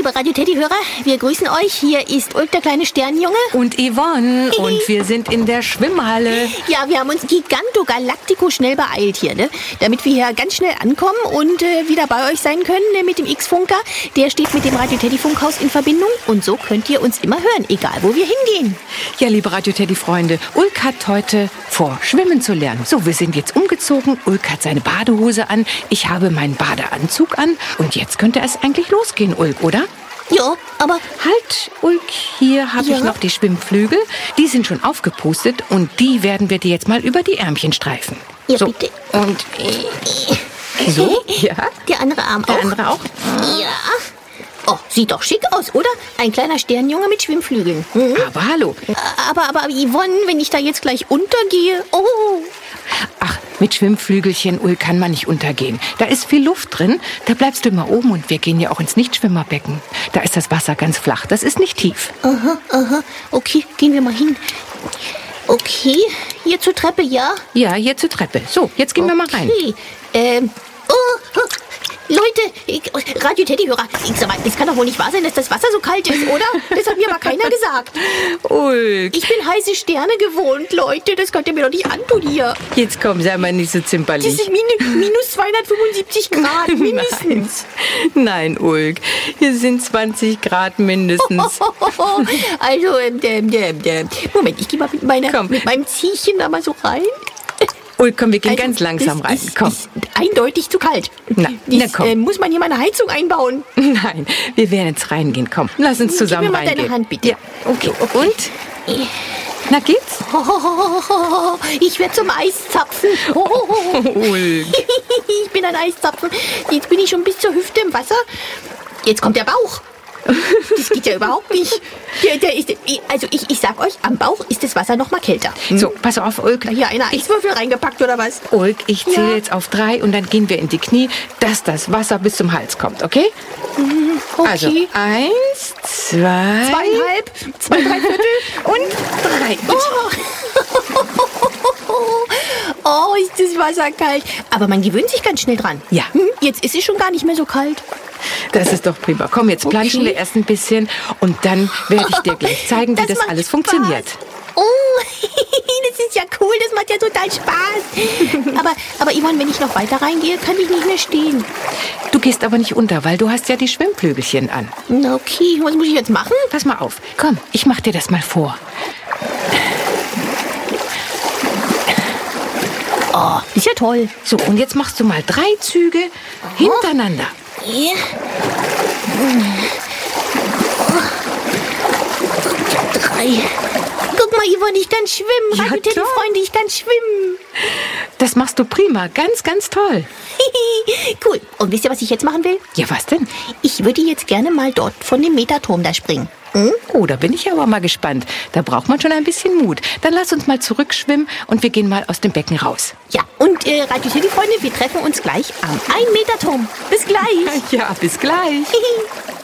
liebe Radio-Teddy-Hörer, wir grüßen euch. Hier ist Ulk, der kleine Sternenjunge. Und Yvonne. Und wir sind in der Schwimmhalle. Ja, wir haben uns Giganto Galactico schnell beeilt hier, ne? Damit wir hier ganz schnell ankommen und wieder bei euch sein können, ne? Mit dem X-Funker. Der steht mit dem Radio-Teddy-Funkhaus in Verbindung. Und so könnt ihr uns immer hören, egal wo wir hingehen. Ja, liebe Radio-Teddy-Freunde, Ulk hat heute vor, schwimmen zu lernen. So, wir sind jetzt umgezogen. Ulk hat seine Badehose an. Ich habe meinen Badeanzug an. Und jetzt könnte es eigentlich losgehen, Ulk, oder? Ja, aber... Halt, Ulk, hier habe ich noch die Schwimmflügel. Die sind schon aufgepustet und die werden wir dir jetzt mal über die Ärmchen streifen. Ja, so, bitte. Und so, ja. Der andere Arm auch. Der andere auch. Ja. Oh, sieht doch schick aus, oder? Ein kleiner Sternenjunge mit Schwimmflügeln. Mhm. Aber hallo. Aber Yvonne, wenn ich da jetzt gleich untergehe... Oh... Ach, mit Schwimmflügelchen, Ulk, kann man nicht untergehen. Da ist viel Luft drin, da bleibst du immer oben und wir gehen ja auch ins Nichtschwimmerbecken. Da ist das Wasser ganz flach, das ist nicht tief. Aha. Okay, gehen wir mal hin. Okay, hier zur Treppe, ja? Ja, hier zur Treppe. So, jetzt gehen wir mal rein. Leute, Radio-Teddy-Hörer, ich sag mal, es kann doch wohl nicht wahr sein, dass das Wasser so kalt ist, oder? Das hat mir aber keiner gesagt. Ulk. Ich bin heiße Sterne gewohnt, Leute, das könnt ihr mir doch nicht antun hier. Jetzt komm, sei mal nicht so zimperlich. Das sind minus 275 Grad, mindestens. Nein, Ulk, hier sind 20 Grad mindestens. Also, Moment, ich gehe mal mit meinem Ziehchen da mal so rein. Ulk, komm, wir gehen ganz langsam rein. Komm. Ist eindeutig zu kalt. Na komm. Muss man hier mal eine Heizung einbauen? Nein, wir werden jetzt reingehen. Komm, lass uns zusammen Gib mir reingehen. mal deine Hand, bitte. Ja, okay. Und? Na, geht's? Ich werde zum Eiszapfen. Ulk. Ich bin ein Eiszapfen. Jetzt bin ich schon bis zur Hüfte im Wasser. Jetzt kommt der Bauch. Das geht ja überhaupt nicht. Also ich sag euch, am Bauch ist das Wasser noch mal kälter. So, pass auf, Ulk. Hier eine Eiswürfel reingepackt oder was? Ulk, ich zähle jetzt auf 3 und dann gehen wir in die Knie, dass das Wasser bis zum Hals kommt, okay? Okay. Also 1, 2, 2,5, 2 3/4 und 3. Oh, ist das Wasser kalt. Aber man gewöhnt sich ganz schnell dran. Ja. Jetzt ist es schon gar nicht mehr so kalt. Das ist doch prima. Komm, jetzt planschen wir erst ein bisschen und dann werde ich dir gleich zeigen, wie das macht alles Spaß. funktioniert. Oh, das ist ja cool, das macht ja total Spaß. Aber Yvonne, wenn ich noch weiter reingehe, kann ich nicht mehr stehen. Du gehst aber nicht unter, weil du hast ja die Schwimmflügelchen an. Okay, was muss ich jetzt machen? Pass mal auf. Komm, ich mach dir das mal vor. Oh, ist ja toll. So, und jetzt machst du mal 3 Züge hintereinander. Ja. 3. Guck mal, Yvonne, ich kann schwimmen. Ja, Radio-Teddy-Freunde, ich kann schwimmen. Das machst du prima. Ganz, ganz toll. Cool. Und wisst ihr, was ich jetzt machen will? Ja, was denn? Ich würde jetzt gerne mal dort von dem Metaturm da springen. Oh, da bin ich aber mal gespannt. Da braucht man schon ein bisschen Mut. Dann lass uns mal zurückschwimmen und wir gehen mal aus dem Becken raus. Ja, und Radio-Teddy-Freunde, wir treffen uns gleich am 1-Meter-Turm. Bis gleich. Ja, bis gleich.